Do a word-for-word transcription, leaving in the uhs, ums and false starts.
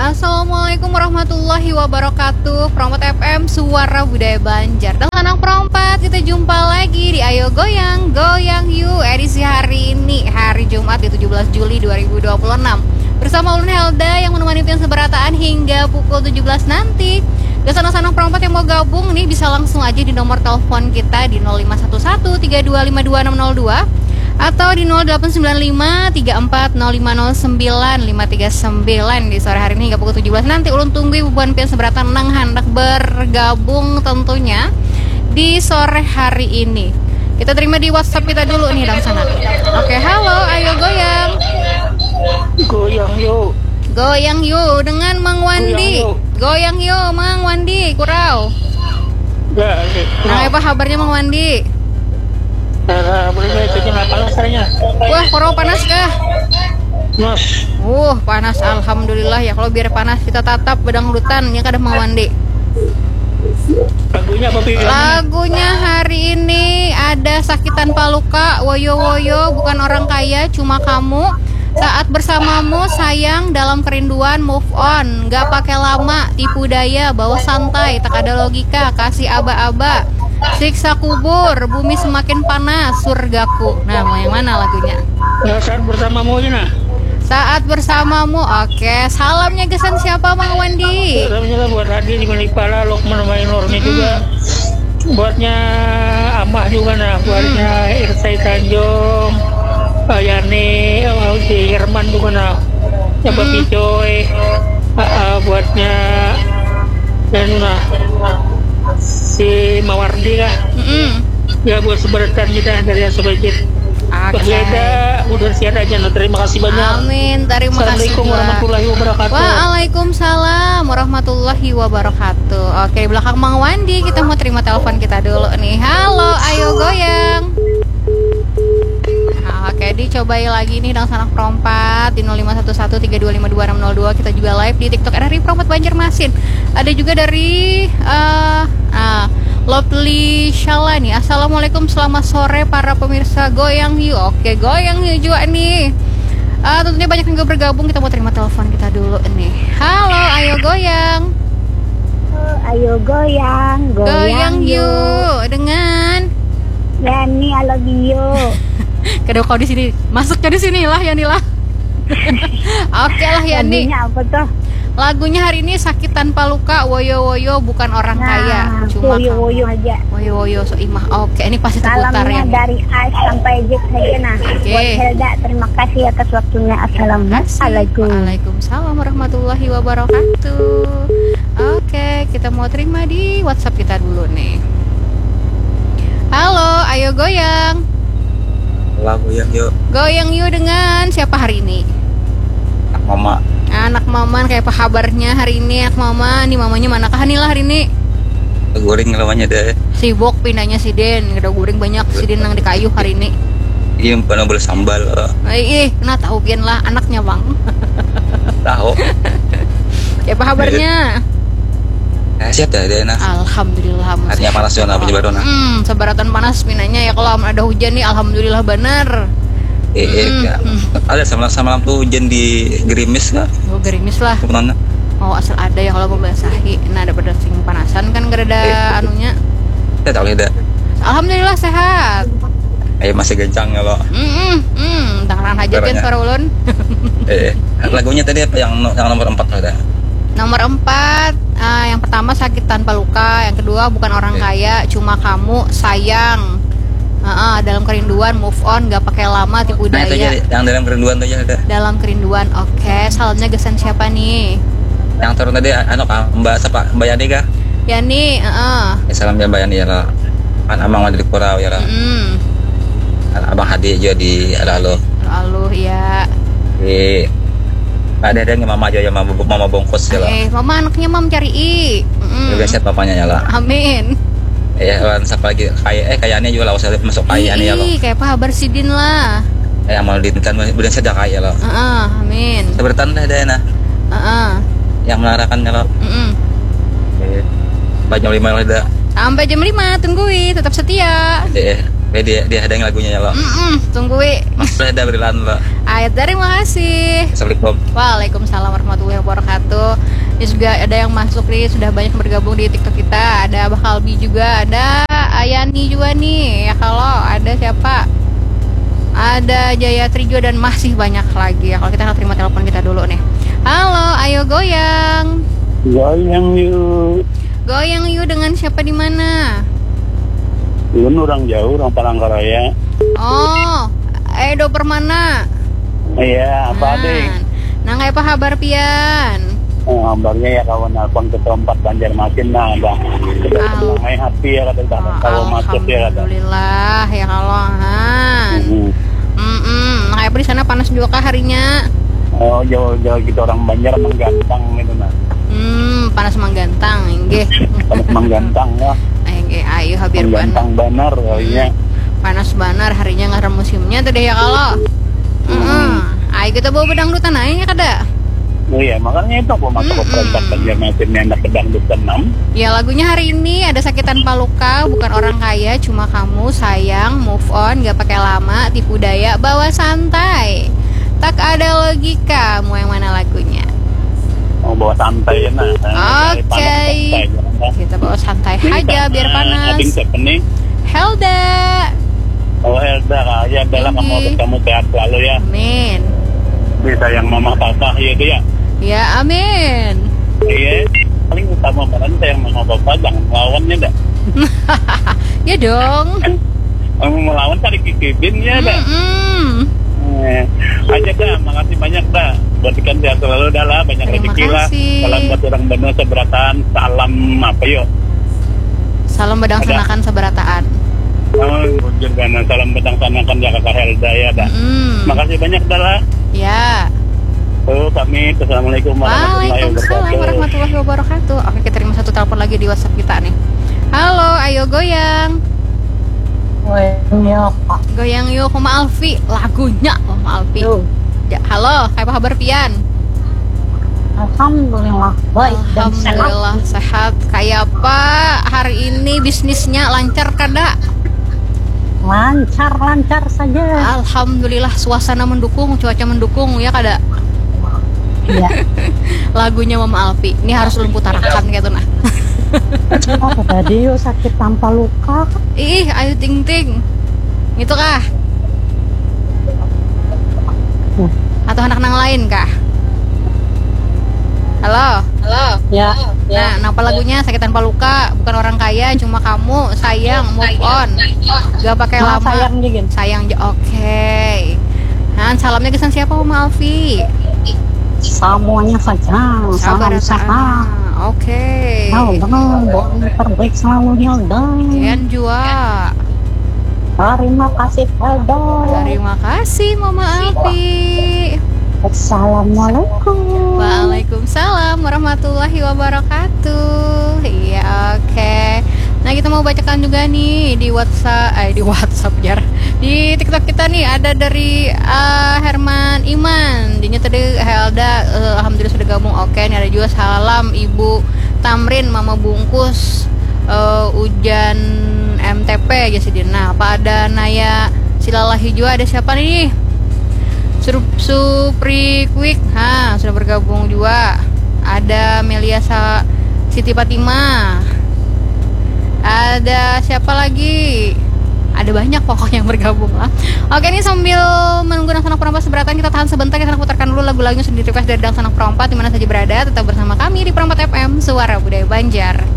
Assalamualaikum warahmatullahi wabarakatuh. Promot F M, Suara Budaya Banjar. Dan anak perompat, kita jumpa lagi di Ayo Goyang, Goyang Yuk edisi hari ini, hari Jumat di tujuh belas Juli dua ribu dua puluh enam. Bersama Ulun Helda yang menemani pion seberataan hingga pukul tujuh belas nanti. Dan anak-anak perompat yang mau gabung nih bisa langsung aja di nomor telepon kita di nol lima satu satu tiga dua lima dua enam nol dua atau di nol delapan sembilan lima tiga empat nol lima nol sembilan lima tiga sembilan di sore hari ini hingga pukul tujuh belas nanti. Ulun tunggu ibu-ibuan pian seberatan nang hendak bergabung tentunya di sore hari ini. Kita terima di WhatsApp kita dulu nih dang sana. Oke, halo, ayo goyang. Goyang yuk. Goyang yuk dengan Mang Wandi. Goyang yuk Mang Wandi, kurau. Ya, nah, apa kabarnya Mang Wandi? Nah, boleh itu nggak panas caranya. Wah, kurau panas kah? Mas. Uh, panas, alhamdulillah ya. Kalau biar panas kita tatap bedang hutan ya kadang Mang Wandi. Lagunya apa pilihannya? Lagunya hari ini ada Sakit Tanpa Luka, Woyo Woyo, Bukan Orang Kaya, Cuma Kamu, Saat Bersamamu, Sayang, Dalam Kerinduan, Move On, Gak Pakai Lama, Tipu Daya, Bawa Santai, Tak Ada Logika, Kasih Aba-aba, Siksa Kubur, Bumi Semakin Panas, Surgaku. Nah, mau yang mana lagunya? Ya, Saat Bersamamu aja nah. Saat Bersamamu. Oke, salamnya kesan siapa Mang Wandi? Salamnya lah buat Hadi di Manipala, Lokman main Nornya hmm. juga. Buatnya Amah juga nah, buatnya hmm. Irsai Tanjung, Yani, oh, si Herman juga nah. Ya buat hmm. Picoy. Uh, uh, buatnya dan nah si Mawardi lah. Mm-hmm. Ya buat seberatan kita dari Asobajit. Okay. Ada udah siap aja. Nah, terima kasih banyak. Amin. Terima kasih. Assalamualaikum warahmatullahi wabarakatuh. Waalaikumsalam warahmatullahi wabarakatuh. Oke, di belakang Mang Wandi kita mau terima telepon kita dulu nih. Halo, ayo goyang. Nah, oke, dicobai lagi nih dengan sanak perompat di nol lima satu satu tiga dua lima dua enam nol dua. Kita juga live di TikTok R R I Perompat Banjarmasin. Ada juga dari uh, uh, Lovely Shalani. Assalamualaikum, selamat sore para pemirsa Goyang Yuk. Oke, Goyang Yuk juga nih. Uh, tentunya banyak yang bergabung. Kita mau terima telepon kita dulu nih. Halo, ayo goyang. Oh, ayo goyang, goyang, goyang yuk dengan Yani Alabio. Kedua kau di sini, masuknya di sini lah Yani lah. Oke lah Yani. Lagunya apa tuh? Lagunya hari ini Sakit Tanpa Luka, Woyo Woyo, Bukan Orang nah, Kaya, Cuma Woyo Woyo aja. Woyo Woyo so imah. Oke, ini pasti terputar ya. Salamnya dari A sampai Z saja nah. Okay. Buat Helda, terima kasih atas waktunya. Assalamualaikum. Waalaikumsalam warahmatullahi wabarakatuh. Oke, kita mau terima di WhatsApp kita dulu nih. Halo, ayo goyang. Halo, goyang yuk. Goyang yuk dengan siapa hari ini? Anak mama. Anak mama, kayak apa kabarnya hari ini anak mama? Nih mamanya manakah nih lah hari ini? Goreng lamanya deh. Sibuk pindahnya si Den, udah goreng banyak si Den yang di kayu hari ini. Iya, pernah boleh sambal. Eh, eh, nah tahu pian lah anaknya bang. Tahu. Kayak apa kabarnya? Eh, siap dah deh nah. Alhamdulillah. Artinya panas zona penyebaran nah. Hmm, sebaratan panas pinanya ya kalau ada hujan nih, alhamdulillah bener. Eh, eh, mm, ya. mm. Ada sama-sama tuh hujan di gerimis nggak? Oh, gerimis lah. Kemana? Oh, asal ada ya kalau membasahi. Nah, daripada sing panasan kan gak ada eh, anunya. Saya tahu ada. Alhamdulillah sehat. Eh, masih gencang ya lo. Hmm, hmm, tangan aja kan suara ulun. Eh, lagunya tadi apa yang yang nomor empat ada? Nomor empat, uh, yang pertama Sakit Tanpa Luka, yang kedua Bukan Orang eh. Kaya, Cuma Kamu, Sayang. Uh, uh, dalam Kerinduan, Move On, Gak Pakai Lama, Tipu Daya. Nah, aja, yang Dalam Kerinduan tuh aja ada. Dalam Kerinduan, oke. Okay. Salamnya gesan siapa nih? Yang turun tadi, anu Mbak siapa? Mbak Yani kah? Yani, uh, uh. Ya, salam ya Mbak Yani ya lah. Kan abang ada di Kurau ya lah. Mm. Abang Hadi juga di Lalu. Lalu ya. Di ada ada mama aja ya mama, mama bongkos ya lah. Eh, mama anaknya mam cari i. Mm. Juga siap papanya ya lah. Amin. Ya, kan siapa lagi kayak eh kayaknya juga lah usah masuk kayaknya ya loh. Kayak apa kabar sidin lah. Eh amal dintan udah sedang kaya loh. Heeh, uh, amin. Sebertan dah deh nah. Heeh. Uh-uh. Yang melarakan ya loh. Heeh. Eh, jam lima lah dah. Sampai jam lima tungguin, tetap setia. Eh, dia dia ada yang lagunya ya loh. Heeh, tungguin. Mas ada berilan loh. Baik, terima kasih. Assalamualaikum. Waalaikumsalam warahmatullahi wabarakatuh. Ini juga ada yang masuk nih, sudah banyak yang bergabung di TikTok kita. Ada Abah Kalbi juga, ada Ayani juga nih. Ya kalau ada siapa? Ada Jaya Trijo dan masih banyak lagi ya. Kalau kita terima telepon kita dulu nih. Halo, ayo goyang. Goyang yuk. Goyang yuk dengan siapa di mana? Ini orang jauh, orang Palangkaraya. Oh, Edo Permana. Iya, apa Nah, deh? Nah, kayak apa kabar pian? Oh, kabarnya ya kawan nelpon ke tempat Banjarmasin nah, ada. Kita Al- main hati ya kata Oh, tahu masuk ya kata. Alhamdulillah ya kalau Han. Hmm. Mm-mm. Nah, kayak apa di sana panas juga kah harinya? Oh, jauh-jauh gitu orang Banjar emang gantang gitu nah. Hmm, panas manggantang, nggih. Panas emang gantang ya. Nggih, ayo habir Emang ban. gantang benar kayaknya. Panas banar harinya nggak ada musimnya tuh deh ya kalau. Heeh. Ayo kita bawa bedangdutan aja kada. Oh iya, makanya itu aku masuk ke perempat Banjarmasin yang ada pedangdut enam. Ya lagunya hari ini ada Sakitan Paluka, bukan orang kaya, cuma kamu sayang, move on, gak pakai lama, tipu daya, bawa santai. Tak ada logika, mau yang mana lagunya? Mau bawa santai ya nah. Oke. Kita bawa santai aja biar panas. Abing siapa nih? Helda. Oh Helda, ya adalah kamu Tinggi. kamu sehat selalu ya. Amin. Bisa yang mama papa ya dia. Ya amin. Iya, paling utama peran sayang mama papa jangan melawannya dah. Ya dong. Kamu melawan cari kikibin ya dah. Mm-mm. Eh, aja dah, makasih banyak dah. Berarti sehat selalu dah lah, banyak Terima rezeki lah. kasih. Salam buat orang benar seberataan, salam apa yuk? Salam bedang Ada. sanakan seberataan. Oh, bujur gana, salam bedang sanakan Jakarta Helda ya dah. Mm. Makasih banyak dah lah. Ya. Oh, kami Assalamualaikum warahmatullahi Waalaikumsalam wabarakatuh. warahmatullahi wabarakatuh. Oke, kita terima satu telepon lagi di WhatsApp kita nih. Halo, ayo goyang. Iya, Pak. Goyang yuk Mama Alfi, lagunya Mama Alfi. Ya, halo, kayak apa kabar pian? Alhamdulillah baik dan sehat. Alhamdulillah sehat. Kayak apa hari ini bisnisnya lancar kada? Lancar-lancar saja. Alhamdulillah suasana mendukung, cuaca mendukung ya kada? Iya. Lagunya Mama Alfi. Ini harus lu putarakan gitu nah. Oh, tadi yuk sakit tanpa luka. Ih, ayo ting ting. Gitu kah? Hmm. Atau anak nang lain kah? Halo, halo. Ya. Nah, kenapa lagunya Sakit Tanpa Luka, bukan orang kaya, cuma kamu sayang, move on. Gak pakai Nah, lama. sayang juga. Sayang aja, oke. Nah, salamnya kesan siapa Mama Alfi? Semuanya saja. Salam sehat. Oke. Oh, benar. Boleh terbaik selalu Hilda. Kian jua. Terima kasih Hilda. Terima kasih Mama Alfi. Assalamualaikum. Waalaikumsalam warahmatullahi wabarakatuh. Iya, oke. Nah, kita mau bacakan juga nih di WhatsApp, eh di WhatsApp jar. Di TikTok kita nih ada dari uh, Herman Iman. Dinya tadi Helda, uh, alhamdulillah sudah gabung. Oke, ini ada juga salam Ibu Tamrin, Mama Bungkus, uh, Ujan M T P ya sih. Nah, apa ada Naya Silalahi juga, ada siapa nih? Sup Supri Quick, ha, sudah bergabung juga. Ada Melia Sa Siti Fatima. Ada siapa lagi? Ada banyak pokoknya yang bergabung lah. Oke, ini sambil menunggu Dang Sanak Perompat seberatan, kita tahan sebentar, kita putarkan dulu lagu-lagunya sudah di request dari Dang Sanak Perompat. Dimana saja berada, tetap bersama kami di Perompat F M, Suara Budaya Banjar.